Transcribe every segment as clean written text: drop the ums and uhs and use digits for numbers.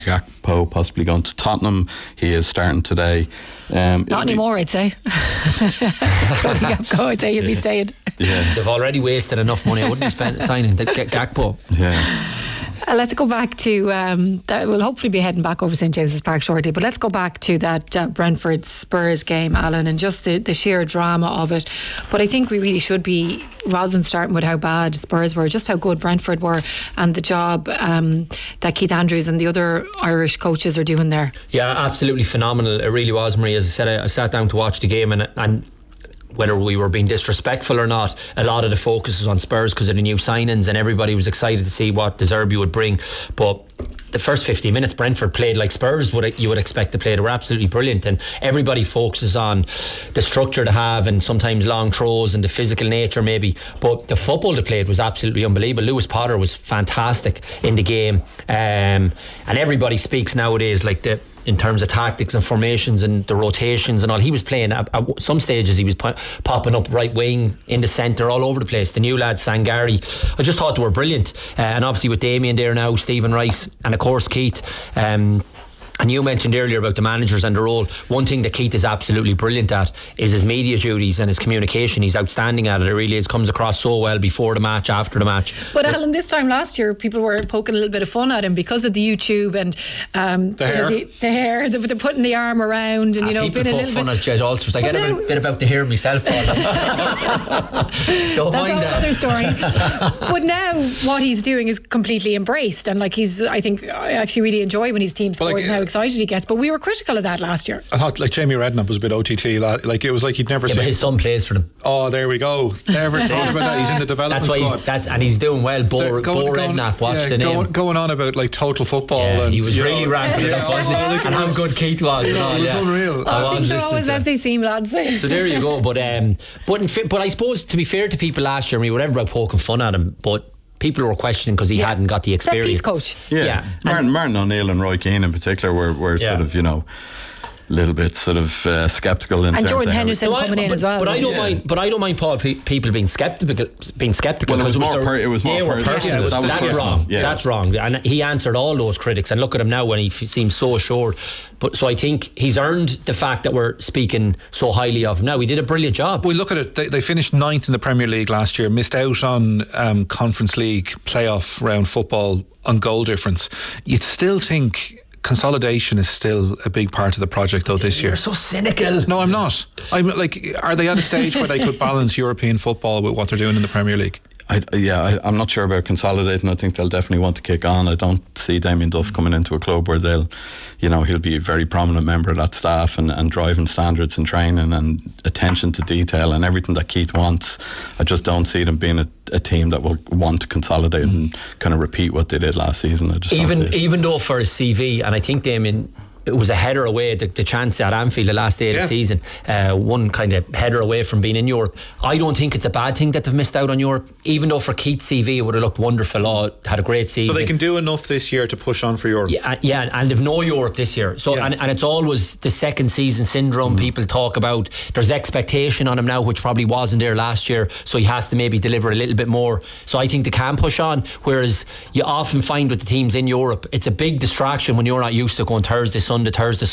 Gakpo possibly going to Tottenham. He is starting today. Not anymore, I'd say. Gakpo, I'd say he'll be staying. Yeah. They've already wasted enough money. I wouldn't be signing Gakpo. Yeah. Let's go back to that. We'll hopefully be heading back over St James's Park shortly, but let's go back to that Brentford Spurs game, Alan, and just the sheer drama of it. But I think we really should be, rather than starting with how bad Spurs were, just how good Brentford were and the job that Keith Andrews and the other Irish coaches are doing there. Yeah, absolutely phenomenal. It really was, Marie. As I said, I sat down to watch the game, and whether we were being disrespectful or not, a lot of the focus was on Spurs because of the new signings, and everybody was excited to see what De Zerbi would bring. But the first 15 minutes, Brentford played like Spurs you would expect to play. They were absolutely brilliant, and everybody focuses on the structure they have and sometimes long throws and the physical nature maybe, but the football they played was absolutely unbelievable. Lewis Potter was fantastic in the game, and everybody speaks nowadays like in terms of tactics and formations and the rotations and all. He was playing at some stages, he was popping up right wing, in the centre, all over the place. The new lad Sangari, I just thought they were brilliant, and obviously with Damien there now, Stephen Rice, and of course Keith. And you mentioned earlier about the managers and the role. One thing that Keith is absolutely brilliant at is his media duties and his communication. He's outstanding at it. It really is. Comes across so well before the match, after the match. But Alan, this time last year, people were poking a little bit of fun at him because of the YouTube and the hair. The hair. They're putting the arm around, and people been a poke little fun bit. at Jed Ulsters. I get a bit about the hair myself. Don't mind that. That's another story. But now what he's doing is completely embraced, and I think I actually really enjoy when his team scores and how excited he gets. But we were critical of that last year. I thought Jamie Redknapp was a bit OTT. Like it was like he'd never seen. But his son plays for them. Oh, there we go. Never thought about that. He's in the development squad. And he's doing well. Bo Redknapp, watch the name. Going on about like total football. Yeah, and he was really ramping it up, wasn't he? And how good Keith was. It was unreal. Things are always as they seem, lads. So there you go. But I suppose, to be fair to people last year, we were ever about poking fun at him, but people were questioning because he hadn't got the experience. Set piece coach. Yeah. Martin O'Neill and Roy Keane in particular were sort of, a little bit sort of sceptical in and terms Jordan of Henderson coming in as well. But I don't mind. But I don't mind, Paul. People being sceptical. Well, it was more personal. That's wrong. Yeah. That's wrong. And he answered all those critics. And look at him now when he seems so assured. But so I think he's earned the fact that we're speaking so highly of him. Now, he did a brilliant job. Well, look at it. They finished 9th in the Premier League last year. Missed out on Conference League playoff round football on goal difference. You'd still think consolidation is still a big part of the project though this year. You're so cynical. No, I'm not. I'm like, are they at a stage where they could balance European football with what they're doing in the Premier League? I'm not sure about consolidating. I think they'll definitely want to kick on. I don't see Damien Duff coming into a club where he'll be a very prominent member of that staff and driving standards and training and attention to detail and everything that Keith wants. I just don't see them being a team that will want to consolidate and kind of repeat what they did last season. I just even though for his CV, and I think Damien, it was a header away, the chance at Anfield the last day of the season, one kind of header away from being in Europe. I don't think it's a bad thing that they've missed out on Europe, even though for Keith's CV it would have looked wonderful. Had a great season, so they can do enough this year to push on for Europe. Yeah, and they've no Europe this year, so and it's always the second season syndrome. People talk about there's expectation on him now, which probably wasn't there last year, so he has to maybe deliver a little bit more. So I think they can push on, whereas you often find with the teams in Europe, it's a big distraction when you're not used to going Thursday Sunday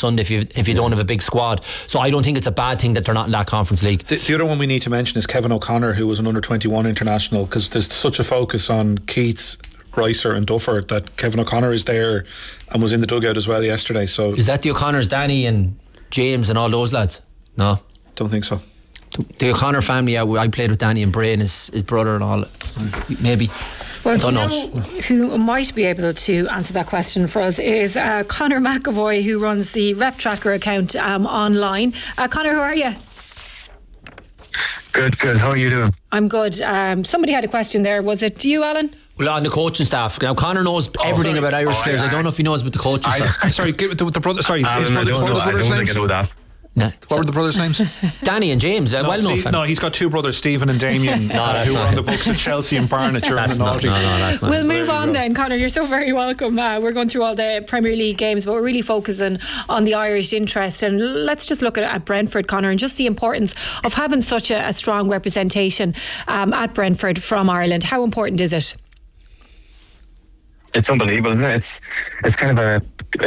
if you don't have a big squad. So I don't think it's a bad thing that they're not in that Conference League. The other one we need to mention is Kevin O'Connor, who was an under-21 international, because there's such a focus on Keith, Ricer and Duffer that Kevin O'Connor is there and was in the dugout as well yesterday. So is that the O'Connors, Danny and James and all those lads? No, don't think so. The O'Connor family, I played with Danny and Brian, his brother and all. Maybe. Well, do you know who might be able to answer that question for us is Conor McAvoy, who runs the Rep Tracker account online. Conor, who are you? Good. How are you doing? I'm good. Somebody had a question there. Was it you, Alan? Well, on the coaching staff. Now, Conor knows everything about Irish players. I don't know if he knows about the coaching staff. Sorry, give the brother. Sorry, I don't think I know that. No. What were the brothers' names? Danny and James. No, he's got two brothers, Stephen and Damien, who are on the books at Chelsea and Barnet during the noughties. We'll move on then, Conor. You're so very welcome. We're going through all the Premier League games, but we're really focusing on the Irish interest. And let's just look at Brentford, Conor, and just the importance of having such a strong representation at Brentford from Ireland. How important is it? It's unbelievable, isn't it? It's kind of